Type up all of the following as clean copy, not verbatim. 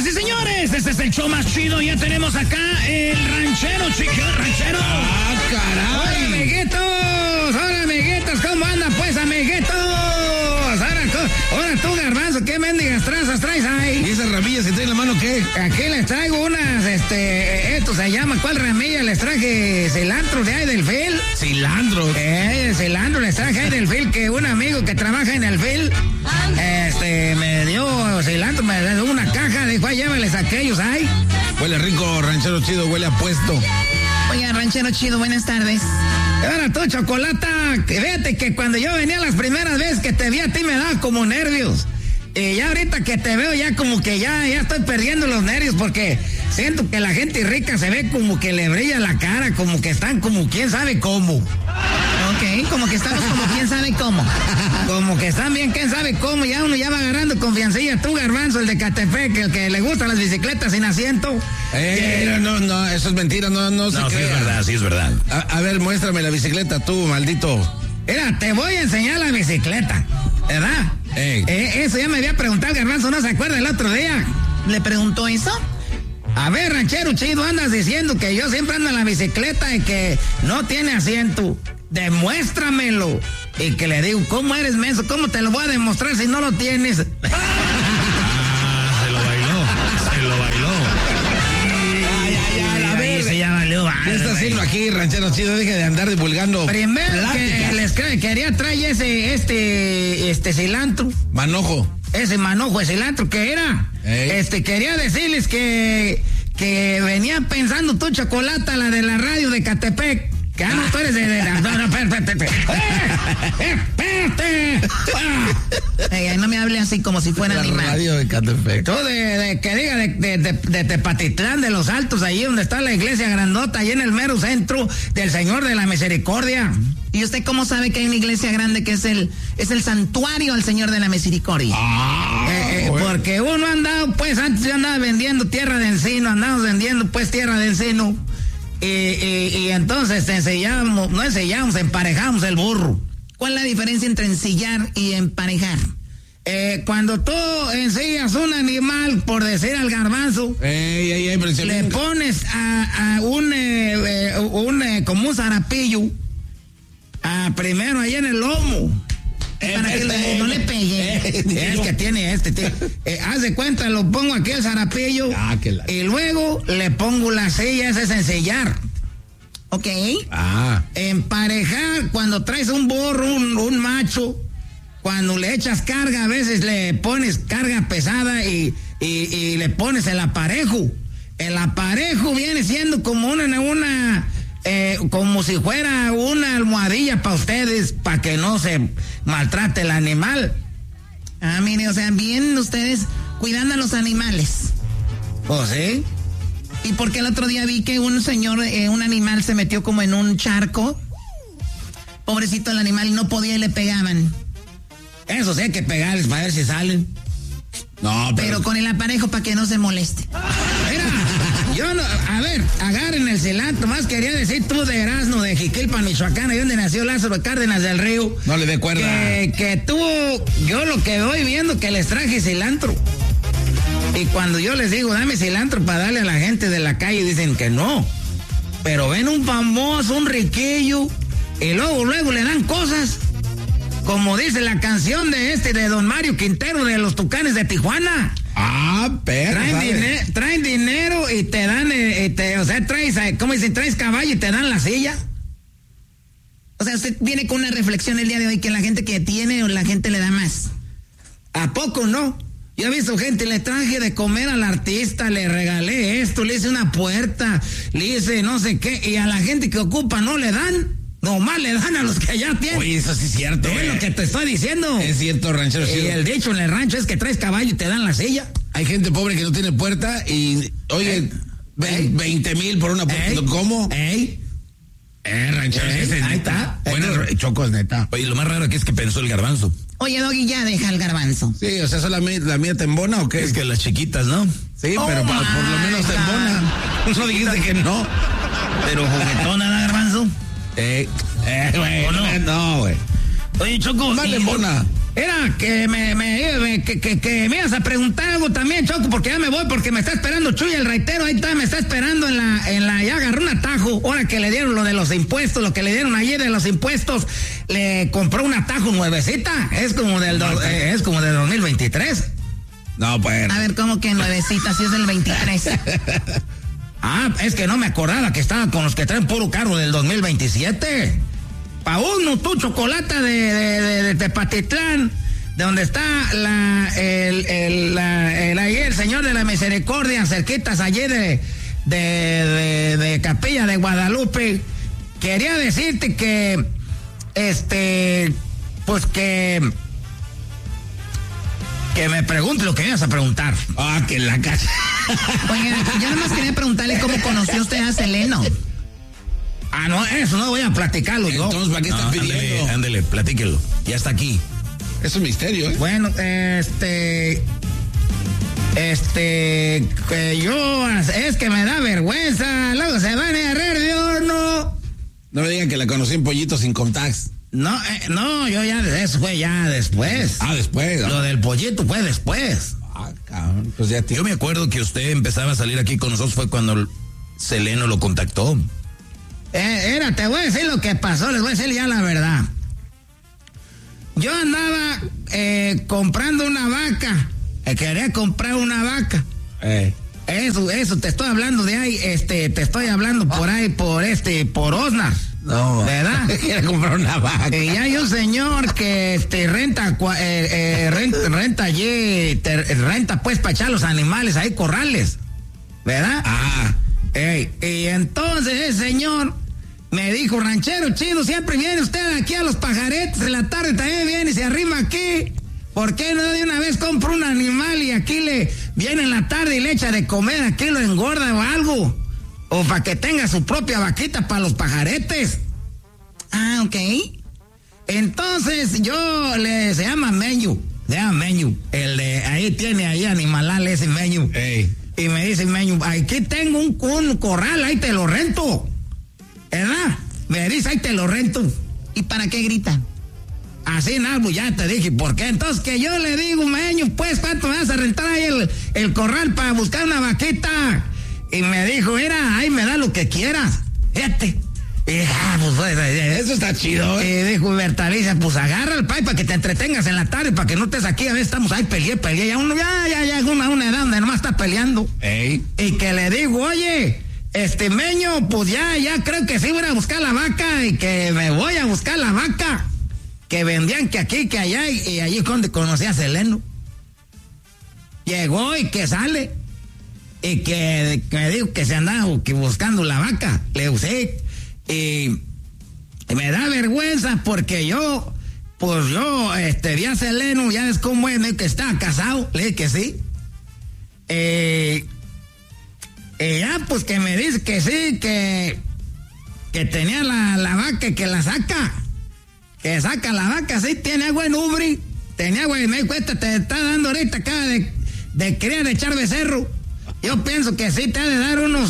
Señoras y señores, este es el show más chido. Ya tenemos acá el ranchero, ranchero. ¡Ah, caray! Hola, amiguitos, ¿cómo andan pues, amiguitos? Ahora tú, Garbanzo, ¿qué mendigas tranzas traes ahí? ¿Y esas ramillas que traen en la mano qué? Aquí les traigo unas, esto se llama, ¿cuál ramilla? Les traje cilantro de ahí del fil. ¿Cilantro? Cilantro les traje ahí del fil, que un amigo que trabaja en el fil, me dio cilantro, me dio una caja, dijo, ay, llévales a aquellos ahí. Huele rico, ranchero chido, huele a puesto. Oiga, ranchero chido, buenas tardes. Ahora tú, Chocolata, fíjate que cuando yo venía las primeras veces que te vi a ti me daba como nervios. Y ya ahorita que te veo ya como que ya estoy perdiendo los nervios porque siento que la gente rica se ve como que le brilla la cara, como que están como quién sabe cómo. Ok, como que estamos como quién sabe cómo. Como que están bien quién sabe cómo, ya uno ya va agarrando confiancilla. Tú, Garbanzo, el de Catepec, el que le gustan las bicicletas sin asiento. No, eso es mentira, no se crea. Sí es verdad. A ver, muéstrame la bicicleta tú, maldito. Mira, te voy a enseñar la bicicleta, ¿verdad? Eso ya me había preguntado, Garbanzo, ¿no se acuerda el otro día? ¿Le preguntó eso? A ver, ranchero chido, andas diciendo que yo siempre ando en la bicicleta y que no tiene asiento. Demuéstramelo. Y que le digo, ¿cómo eres menso? ¿Cómo te lo voy a demostrar si no lo tienes? Se lo bailó. A ver, se ya valió. ¿Qué está haciendo aquí, ranchero chido? Deje de andar divulgando. Primero que les quería traer ese cilantro. Manojo. Ese manojo de cilantro que era. Quería decirles que venía pensando tú, Chocolata, la de la radio de Catepec. Que no, tú eres espérate. No me hable así como si fuera La animal. radio de Catepec. Tú que diga de Tepatitlán, de Los Altos, allí donde está la iglesia grandota, allí en el mero centro del Señor de la Misericordia. ¿Y usted cómo sabe que hay una iglesia grande que es el santuario al Señor de la Misericordia? Porque uno andaba, pues antes yo andaba vendiendo tierra de encino, andábamos vendiendo pues tierra de encino. Y entonces emparejamos el burro. ¿Cuál es la diferencia entre ensillar y emparejar? Cuando tú ensillas un animal, por decir al Garbanzo, le pones a como un zarapillo, primero ahí en el lomo. Para que no le pegue. Es que tiene haz de cuenta, lo pongo aquí el zarapillo y luego le pongo la silla, ese es ensillar. Ok. Emparejar, cuando traes un burro, un macho, cuando le echas carga, a veces le pones carga pesada y le pones el aparejo. El aparejo viene siendo como como si fuera una almohadilla para ustedes, para que no se maltrate el animal. Mire, o sea, bien ustedes cuidando a los animales. ¿Oh, sí? ¿Y por qué el otro día vi que un señor, un animal se metió como en un charco? Pobrecito el animal, y no podía y le pegaban. Eso sí hay que pegarles para ver si salen. No, pero con el aparejo para que no se moleste. Mira, a ver, agarren el cilantro. Más quería decir tú de Erasmo, de Jiquilpan, Michoacán, ahí donde nació Lázaro Cárdenas del Río. No le dé cuerda. Que tú, yo lo que voy viendo que les traje cilantro. Y cuando yo les digo, dame cilantro para darle a la gente de la calle, dicen que no. Pero ven un famoso, un riquillo, y luego le dan cosas. Como dice la canción de Don Mario Quintero de los Tucanes de Tijuana. Perro. Traen dinero y te dan, traes, ¿cómo dicen? Traes caballo y te dan la silla. O sea, usted viene con una reflexión el día de hoy que la gente que tiene o la gente le da más. ¿A poco no? Yo he visto gente, le traje de comer al artista, le regalé esto, le hice una puerta, le hice no sé qué, y a la gente que ocupa no le dan. Nomás le dan a los que ya tienen. Oye, eso sí es cierto. Es lo que te estoy diciendo. Es cierto, ranchero. Y el dicho en el rancho es que traes caballo y te dan la silla. Hay gente pobre que no tiene puerta y, oye, 20,000 por una puerta. ¿Cómo? Ranchero. Ahí está. Bueno, Chocos, neta. Oye, lo más raro aquí es que pensó el Garbanzo. Oye, Doggy, ya deja el Garbanzo. Sí, o sea, ¿la mía te embona o qué? Es que las chiquitas, ¿no? Sí, pero por lo menos te embona. No dijiste que no. Pero juguetona, ¿no, Garbanzo? Güey. ¿O no? No, güey. Oye, Choco. Más le embona. Era que que me ibas a preguntar algo también, Choco, porque ya me voy, porque me está esperando Chuy el raitero, ahí está, me está esperando en la, ya agarró un atajo, ahora que le dieron lo de los impuestos, lo que le dieron ayer de los impuestos, le compró un atajo nuevecita, es como del 2023. No, pues. A ver, ¿cómo que nuevecita? Si es del 23. Es que no me acordaba que estaba con los que traen puro carro del 2027. Pa' uno, tu chocolate de Tepatitlán, de donde está el Señor de la Misericordia, cerquitas allí de Capilla de Guadalupe. Quería decirte que, pues que me pregunte lo que me ibas a preguntar. Que en la casa. Oiga, yo nada más quería preguntarle cómo conoció usted a Seleno. No, eso no voy a platicarlo yo. Entonces, ¿para qué estás pidiendo? Ándele, platíquelo. Ya está aquí. Es un misterio, ¿eh? Bueno, yo, es que me da vergüenza, luego se van a reír de uno. No me digan que la conocí en Pollito sin contacts. No, yo eso fue ya después. Después. ¿No? Lo del pollito fue después. Cabrón, pues ya Yo me acuerdo que usted empezaba a salir aquí con nosotros, fue cuando Seleno lo contactó. Te voy a decir lo que pasó, les voy a decir ya la verdad. Yo andaba comprando una vaca, quería comprar una vaca. Eso, te estoy hablando de ahí, te estoy hablando por ahí, por Osnar. No, ¿verdad? Quiere comprar una vaca. Y hay un señor que renta pues para echar los animales ahí, corrales, ¿verdad? Y entonces el señor me dijo, ranchero chido, siempre viene usted aquí a los pajaretes, en la tarde también viene y se arrima aquí. ¿Por qué no de una vez compra un animal y aquí le viene en la tarde y le echa de comer, aquí lo engorda o algo? O para que tenga su propia vaquita para los pajaretes. Ok. Entonces se llama Meñu. El de ahí tiene ahí animalal ese Meñu. Y me dice Meñu, aquí tengo un corral, ahí te lo rento. ¿Verdad? Me dice, ahí te lo rento. ¿Y para qué grita? Así nada, pues ya te dije, ¿por qué? Entonces que yo le digo, Meñu, pues, ¿cuánto me vas a rentar ahí el corral para buscar una vaquita? Y me dijo, mira, ahí me da lo que quieras. Fíjate. Y dije, pues, eso está chido, ¿eh? Y dijo Bertalicia, pues agarra el pay para que te entretengas en la tarde, para que no estés aquí, a veces estamos ahí, peleé. Ya una edad donde nomás está peleando. Y que le digo, oye, Meño, pues ya creo que sí voy a buscar la vaca, y que me voy a buscar la vaca. Que vendían que aquí, que allá, y allí es donde conocí a Seleno. Llegó y que sale. Y que me dijo que se andaba buscando la vaca. Le usé. Y me da vergüenza porque yo vi a Seleno, ya ves cómo es, me dijo que estaba casado. Le dije que sí. Ya pues que me dice que sí, que tenía la vaca y que la saca. Que saca la vaca, sí, tiene agua en ubri. Tenía agua y me dijo, te está dando ahorita acá de querer echar becerro. Yo pienso que sí te ha de dar unos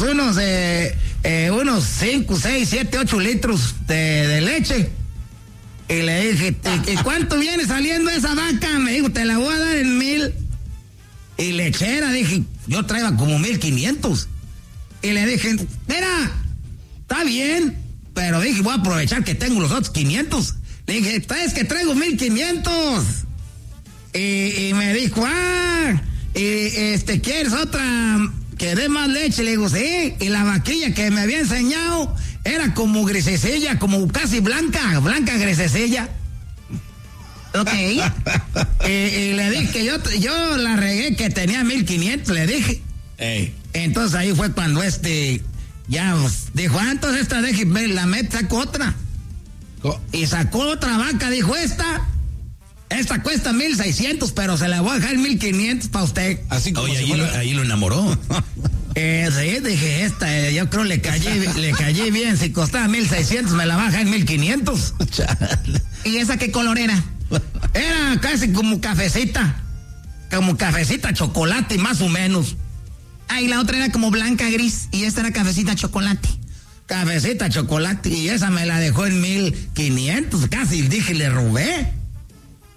5, 6, 7, 8 litros de leche. Y le dije, ¿y cuánto viene saliendo esa vaca? Me dijo, te la voy a dar en 1,000. Y lechera, dije, yo traía como 1,500. Y le dije, mira, está bien, pero dije, voy a aprovechar que tengo los otros 500. Le dije, es que traigo 1,500. Y me dijo, ¿quieres otra que dé más leche? Le digo, sí. Y la vaquilla que me había enseñado era como grisecilla, como casi blanca grisecilla. Ok. Y le dije que yo la regué que tenía 1,500, le dije. Entonces ahí fue cuando ya dijo, entonces esta déjeme, la sacó otra. Y sacó otra vaca, dijo, esta cuesta 1,600, pero se la voy a dejar 1,500 para usted. Así como ahí lo enamoró. Sí, dije, yo creo le callé bien. Si costaba 1,600, me la baja en 1,500. ¿Y esa qué color era? Era casi como cafecita chocolate, más o menos. Y la otra era como blanca gris, y esta era cafecita chocolate. Cafecita chocolate, y esa me la dejó en 1,500, casi dije, le robé.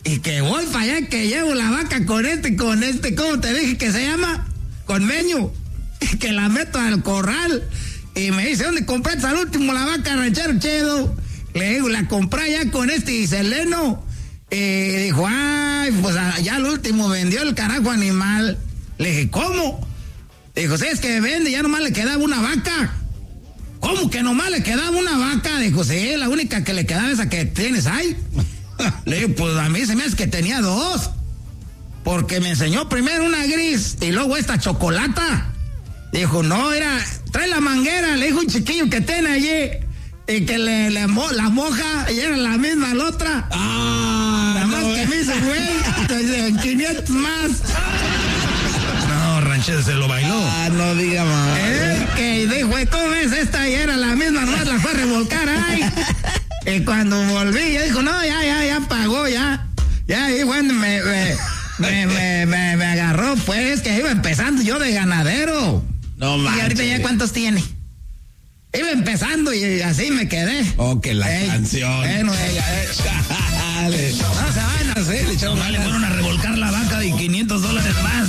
Y que voy para allá, que llevo la vaca con ¿cómo te dije que se llama? Con Meño. Y que la meto al corral. Y me dice, ¿dónde compraste al último la vaca, ranchero chido? Le digo, la compré allá con Seleno. Y dijo, ay, pues ya al último vendió el carajo animal. Le dije, ¿cómo? Dijo, sí, es que vende, ya nomás le quedaba una vaca. ¿Cómo que nomás le quedaba una vaca? Dijo, sí, la única que le quedaba esa que tienes ahí. Le digo, pues a mí se me hace que tenía dos. Porque me enseñó primero una gris y luego esta chocolata. Dijo, no, trae la manguera, le dijo un chiquillo que tiene allí. Y que la moja y era la misma la otra. Nada más que me hizo güey, 500 más. No, ranchero, se lo bailó. No diga más. Que dijo, ¿cómo es esta? Y era la misma, nomás la fue a revolcar ahí. Y cuando volví, ya dijo, no, ya pagó, ya. Ya, y bueno, me agarró, pues, que iba empezando yo de ganadero. No manches. ¿Y ahorita ya cuántos tiene? Iba empezando y así me quedé. Oh, que la canción. Bueno, No se van a hacer, le fueron a revolcar la vaca y $500 más.